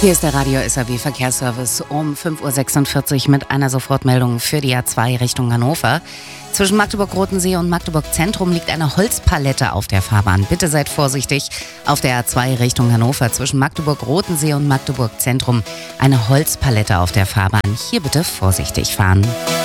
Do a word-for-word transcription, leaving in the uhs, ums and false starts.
Hier ist der Radio S R W Verkehrsservice um fünf Uhr sechsundvierzig mit einer Sofortmeldung für die A zwei Richtung Hannover. Zwischen Magdeburg-Rotensee und Magdeburg-Zentrum liegt eine Holzpalette auf der Fahrbahn. Bitte seid vorsichtig. Auf der A zwei Richtung Hannover zwischen Magdeburg-Rotensee und Magdeburg-Zentrum eine Holzpalette auf der Fahrbahn. Hier bitte vorsichtig fahren.